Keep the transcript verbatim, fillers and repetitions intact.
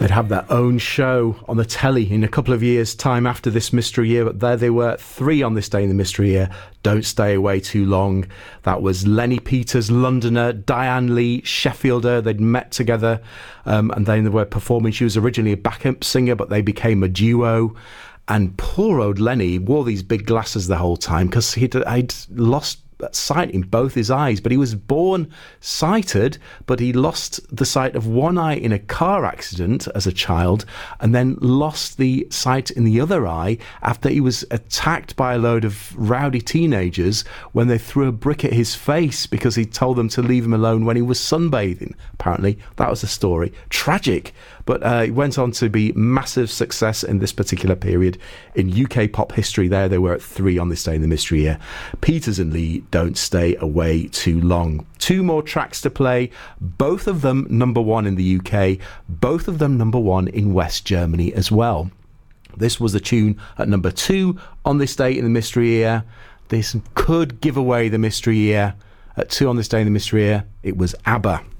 They'd have their own show on the telly in a couple of years' time after this Mystery Year, but there they were, three on this day in the Mystery Year. Don't Stay Away Too Long. That was Lenny Peters, Londoner, Diane Lee, Sheffielder. They'd met together, um, and then they were performing. She was originally a backup singer, but they became a duo. And poor old Lenny wore these big glasses the whole time because he'd I'd lost sight in both his eyes, but he was born sighted, but he lost the sight of one eye in a car accident as a child, and then lost the sight in the other eye after he was attacked by a load of rowdy teenagers when they threw a brick at his face because he told them to leave him alone when he was sunbathing. Apparently that was the story. Tragic. But uh, he went on to be massive success in this particular period in U K pop history. There they were at three on this day in the Mystery Year. Peters and Lee, Don't Stay Away Too Long. Two more tracks to play, both of them number one in the U K, both of them number one in West Germany as well. This was the tune at number two on this day in the Mystery Year. This could give away the Mystery Year. At two on this day in the Mystery Year, it was ABBA.